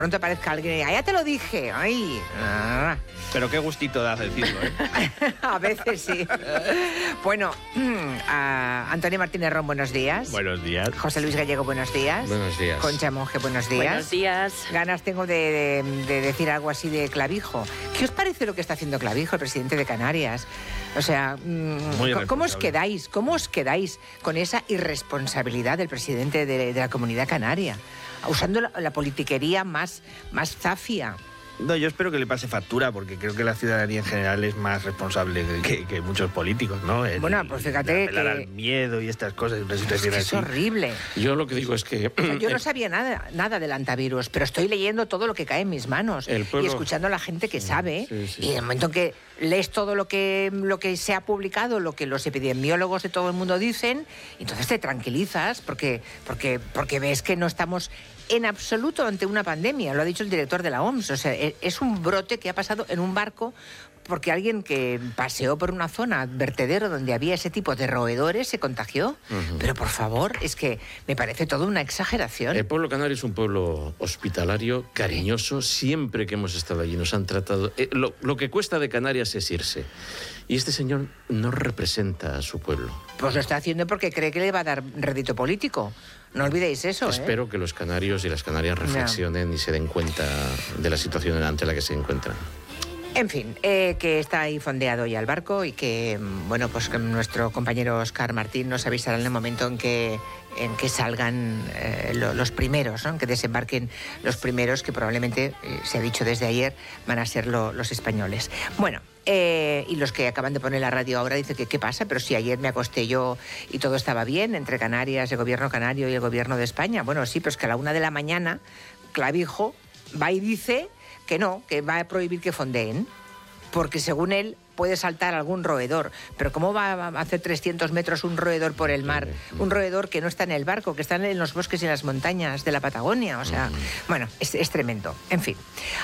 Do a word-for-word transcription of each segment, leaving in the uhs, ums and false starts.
Pronto aparezca alguien y ya te lo dije. Ay. Ah. Pero qué gustito da decirlo, ¿eh? A veces sí. Bueno, a Antonio Martínez Ron, buenos días. Buenos días. José Luis Gallego, buenos días. Buenos días. Concha Monge, buenos días. Buenos días. Ganas tengo de, de, de decir algo así de Clavijo. ¿Qué os parece lo que está haciendo Clavijo, el presidente de Canarias? O sea, Muy ¿cómo os quedáis? ¿Cómo os quedáis con esa irresponsabilidad del presidente de, de la Comunidad Canaria? Usando la, la politiquería más, más zafia. No, yo espero que le pase factura, porque creo que la ciudadanía en general es más responsable que, que muchos políticos, ¿no? El, bueno, pues fíjate apelar que... al miedo y estas cosas, una situación es que así. es horrible. Yo lo que digo es que... O sea, yo no sabía nada, nada del antivirus, pero estoy leyendo todo lo que cae en mis manos pueblo... y escuchando a la gente que sabe. Sí, sí. Y en el momento en que lees todo lo que, lo que se ha publicado, lo que los epidemiólogos de todo el mundo dicen, entonces te tranquilizas porque, porque, porque ves que no estamos en absoluto ante una pandemia. Lo ha dicho el director de la O M S. O sea, es un brote que ha pasado en un barco porque alguien que paseó por una zona, vertedero, donde había ese tipo de roedores, se contagió. Uh-huh. Pero, por favor, es que me parece todo una exageración. El pueblo canario es un pueblo hospitalario, cariñoso. Siempre que hemos estado allí nos han tratado... Eh, lo, lo que cuesta de Canarias es irse. Y este señor no representa a su pueblo. Pues lo está haciendo porque cree que le va a dar rédito político. No olvidéis eso, Espero ¿eh? que los canarios y las canarias reflexionen no. y se den cuenta de la situación ante la que se encuentran. En fin, eh, que está ahí fondeado ya el barco y que, bueno, pues que nuestro compañero Óscar Martín nos avisará en el momento en que, en que salgan eh, lo, los primeros, ¿no? En que desembarquen los primeros, que probablemente, eh, se ha dicho desde ayer, van a ser lo, los españoles. Bueno, eh, y los que acaban de poner la radio ahora dicen que qué pasa, pero si ayer me acosté yo y todo estaba bien entre Canarias, el gobierno canario y el gobierno de España. Bueno, sí, pero es que a la una de la mañana Clavijo va y dice... que no, que va a prohibir que fondeen, porque según él puede saltar algún roedor. Pero ¿cómo va a hacer trescientos metros un roedor por el mar? Un roedor que no está en el barco, que está en los bosques y en las montañas de la Patagonia. O sea, bueno, es, es tremendo. En fin,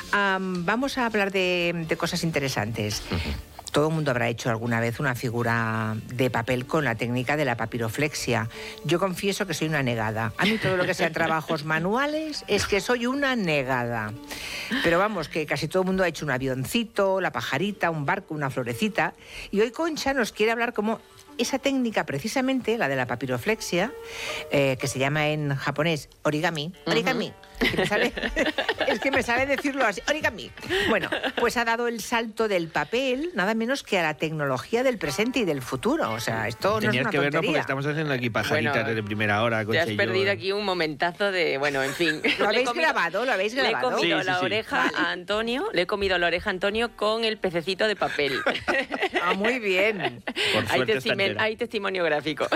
um, vamos a hablar de, de cosas interesantes. Todo el mundo habrá hecho alguna vez una figura de papel con la técnica de la papiroflexia. Yo confieso que soy una negada. A mí todo lo que sean trabajos manuales es que soy una negada. Pero vamos, que casi todo el mundo ha hecho un avioncito, la pajarita, un barco, una florecita. Y hoy Concha nos quiere hablar como esa técnica, precisamente, la de la papiroflexia, eh, que se llama en japonés origami. Origami. Uh-huh. Que me sale, es que me sale decirlo así, origami. Bueno, pues ha dado el salto del papel, nada menos que a la tecnología del presente y del futuro. O sea, esto Tenías no es una que verlo tontería. Porque estamos haciendo aquí pajaritas bueno, desde primera hora. Te has perdido aquí un momentazo de... Bueno, en fin. ¿Lo habéis comido, grabado? ¿Lo habéis grabado? Le he comido sí, la sí, sí. oreja vale. a Antonio, le he comido la oreja a Antonio con el pececito de papel. Ah, muy bien. Por hay, suerte testime- hay testimonio gráfico.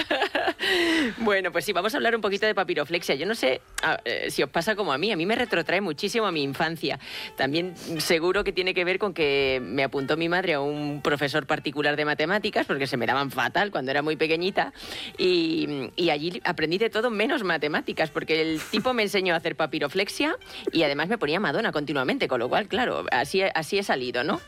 Bueno, pues sí, vamos a hablar un poquito de papiroflexia. Yo no sé a, eh, si os pasa como a mí. A mí me retrotrae muchísimo a mi infancia. También seguro que tiene que ver con que me apuntó mi madre a un profesor particular de matemáticas, porque se me daban fatal cuando era muy pequeñita. Y, y allí aprendí de todo menos matemáticas, porque el tipo me enseñó a hacer papiroflexia y además me ponía Madonna continuamente, con lo cual, claro, así, así he salido, ¿no?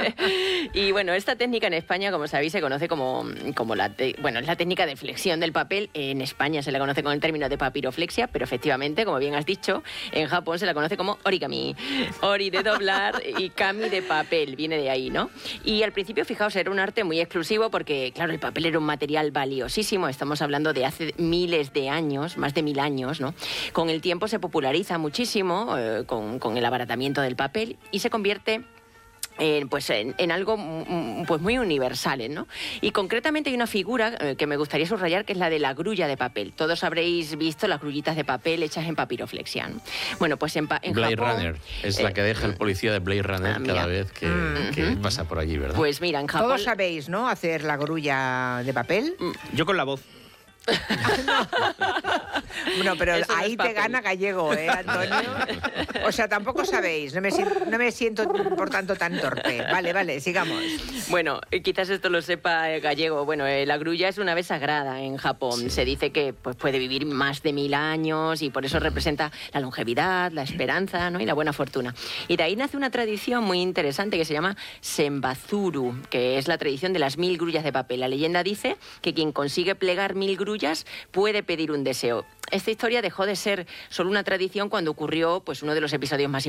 Y bueno, esta técnica en España, como sabéis, se conoce como, como la, te, bueno, es la técnica de flexión del papel. En España se la conoce con el término de papiroflexia, pero efectivamente, como bien has dicho, en Japón se la conoce como origami. Ori de doblar y kami de papel, viene de ahí, ¿no? Y al principio, fijaos, era un arte muy exclusivo porque, claro, el papel era un material valiosísimo. Estamos hablando de hace miles de años, más de mil años, ¿no? Con el tiempo se populariza muchísimo eh, con, con el abaratamiento del papel y se convierte Eh, pues en, en algo pues muy universal, ¿no? Y concretamente hay una figura eh, que me gustaría subrayar, que es la de la grulla de papel. Todos habréis visto las grullitas de papel hechas en papiroflexia, ¿no? Bueno, pues en, en Blade Japón... Runner, es eh, la que deja el policía de Blade Runner ah, cada vez que, mm, que mm. pasa por allí, ¿verdad? Pues mira, en Japón... Todos sabéis, ¿no?, hacer la grulla de papel. Yo con la voz. No. Bueno, pero Eso ahí no te gana Gallego, ¿eh, Antonio? O sea, tampoco sabéis. No me, no me siento, por tanto, tan torpe. Vale, vale, sigamos. Bueno, quizás esto lo sepa Gallego. Bueno, eh, la grulla es una ave sagrada en Japón. Sí. Se dice que pues, puede vivir más de mil años y por eso representa la longevidad, la esperanza, ¿no?, y la buena fortuna. Y de ahí nace una tradición muy interesante que se llama Senbazuru, que es la tradición de las mil grullas de papel. La leyenda dice que quien consigue plegar mil grullas puede pedir un deseo. esta historia dejó de ser solo una tradición cuando ocurrió pues uno de los episodios más